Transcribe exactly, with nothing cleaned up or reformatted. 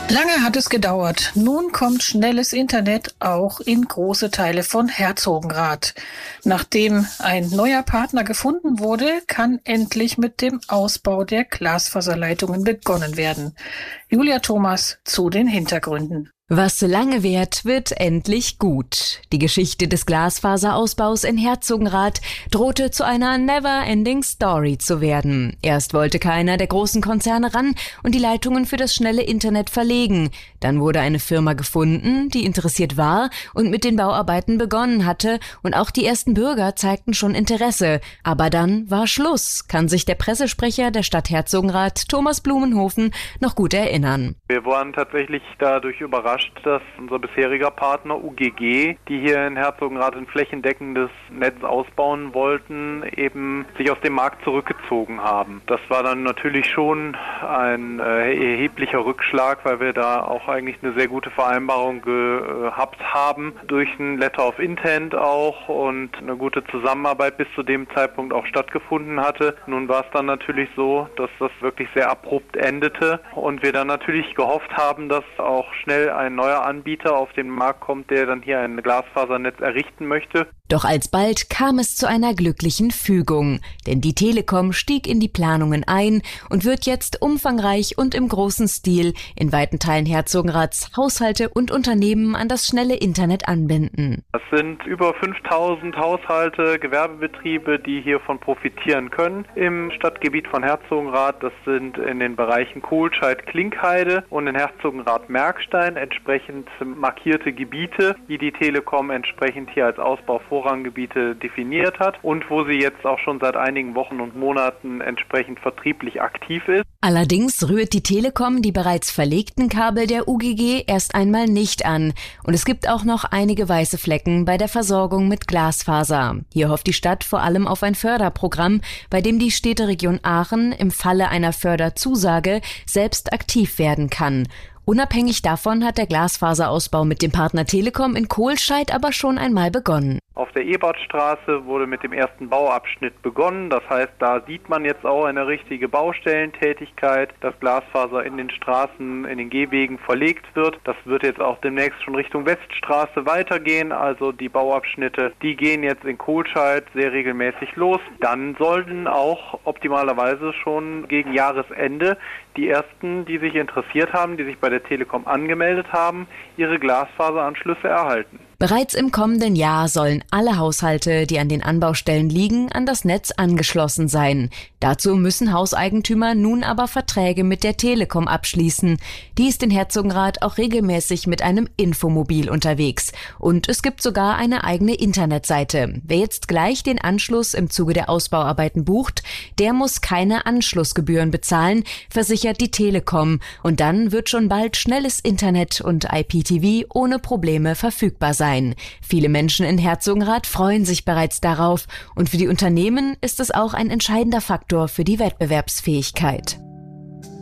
Lange hat es gedauert. Nun kommt schnelles Internet auch in große Teile von Herzogenrath. Nachdem ein neuer Partner gefunden wurde, kann endlich mit dem Ausbau der Glasfaserleitungen begonnen werden. Julia Thomas zu den Hintergründen. Was lange währt, wird endlich gut. Die Geschichte des Glasfaserausbaus in Herzogenrath drohte zu einer never-ending Story zu werden. Erst wollte keiner der großen Konzerne ran und die Leitungen für das schnelle Internet verlegen. Dann wurde eine Firma gefunden, die interessiert war und mit den Bauarbeiten begonnen hatte, und auch die ersten Bürger zeigten schon Interesse. Aber dann war Schluss, kann sich der Pressesprecher der Stadt Herzogenrath, Thomas Blumenhofen, noch gut erinnern. Wir waren tatsächlich dadurch überrascht, dass unser bisheriger Partner U G G, die hier in Herzogenrath ein flächendeckendes Netz ausbauen wollten, eben sich aus dem Markt zurückgezogen haben. Das war dann natürlich schon ein äh, erheblicher Rückschlag, weil wir da auch eigentlich eine sehr gute Vereinbarung gehabt haben, durch ein Letter of Intent auch, und eine gute Zusammenarbeit bis zu dem Zeitpunkt auch stattgefunden hatte. Nun war es dann natürlich so, dass das wirklich sehr abrupt endete und wir dann natürlich gehofft haben, dass auch schnell ein neuer Anbieter auf den Markt kommt, der dann hier ein Glasfasernetz errichten möchte. Doch alsbald kam es zu einer glücklichen Fügung, denn die Telekom stieg in die Planungen ein und wird jetzt umfangreich und im großen Stil in weiten Teilen Herzogenraths Haushalte und Unternehmen an das schnelle Internet anbinden. Das sind über fünftausend Haushalte, Gewerbebetriebe, die hiervon profitieren können im Stadtgebiet von Herzogenrath. Das sind in den Bereichen Kohlscheid-Klinkheide und in Herzogenrath-Merkstein entsprechend markierte Gebiete, die die Telekom entsprechend hier als Ausbau Vorranggebiete definiert hat und wo sie jetzt auch schon seit einigen Wochen und Monaten entsprechend vertrieblich aktiv ist. Allerdings rührt die Telekom die bereits verlegten Kabel der U G G erst einmal nicht an. Und es gibt auch noch einige weiße Flecken bei der Versorgung mit Glasfaser. Hier hofft die Stadt vor allem auf ein Förderprogramm, bei dem die Städteregion Aachen im Falle einer Förderzusage selbst aktiv werden kann. Unabhängig davon hat der Glasfaserausbau mit dem Partner Telekom in Kohlscheid aber schon einmal begonnen. Auf der Ebertstraße wurde mit dem ersten Bauabschnitt begonnen. Das heißt, da sieht man jetzt auch eine richtige Baustellentätigkeit, dass Glasfaser in den Straßen, in den Gehwegen verlegt wird. Das wird jetzt auch demnächst schon Richtung Weststraße weitergehen. Also die Bauabschnitte, die gehen jetzt in Kohlscheid sehr regelmäßig los. Dann sollten auch optimalerweise schon gegen Jahresende die ersten, die sich interessiert haben, die sich bei der Telekom angemeldet haben, ihre Glasfaseranschlüsse erhalten. Bereits im kommenden Jahr sollen alle Haushalte, die an den Anbaustellen liegen, an das Netz angeschlossen sein. Dazu müssen Hauseigentümer nun aber Verträge mit der Telekom abschließen. Die ist in Herzogenrath auch regelmäßig mit einem Infomobil unterwegs. Und es gibt sogar eine eigene Internetseite. Wer jetzt gleich den Anschluss im Zuge der Ausbauarbeiten bucht, der muss keine Anschlussgebühren bezahlen, versichert die Telekom. Und dann wird schon bald schnelles Internet und I P T V ohne Probleme verfügbar sein. Viele Menschen in Herzogenrath freuen sich bereits darauf und für die Unternehmen ist es auch ein entscheidender Faktor für die Wettbewerbsfähigkeit.